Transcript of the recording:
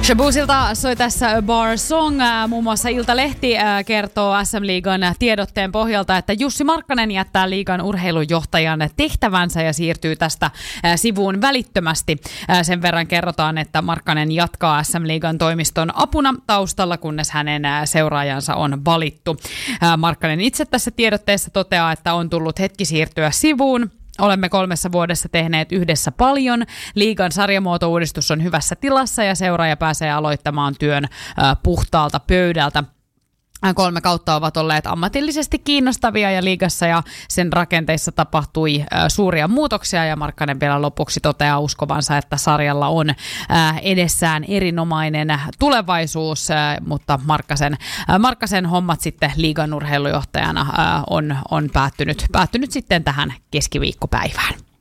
Shabusilta soi tässä Bar Song. Muun muassa Iltalehti kertoo SM-liigan tiedotteen pohjalta, että Jussi Markkanen jättää liigan urheilujohtajan tehtävänsä ja siirtyy tästä sivuun välittömästi. Sen verran kerrotaan, että Markkanen jatkaa SM-liigan toimiston apuna taustalla, kunnes hänen seuraajansa on valittu. Markkanen itse tässä tiedotteessa toteaa, että on tullut hetki siirtyä sivuun. Olemme 3 vuodessa tehneet yhdessä paljon. Liigan sarjamuotouudistus on hyvässä tilassa ja seuraaja pääsee aloittamaan työn puhtaalta pöydältä. 3 kautta ovat olleet ammatillisesti kiinnostavia ja liigassa ja sen rakenteissa tapahtui suuria muutoksia ja Markkanen vielä lopuksi toteaa uskovansa, että sarjalla on edessään erinomainen tulevaisuus, mutta Markkasen hommat sitten liigan urheilujohtajana on päättynyt sitten tähän keskiviikkopäivään.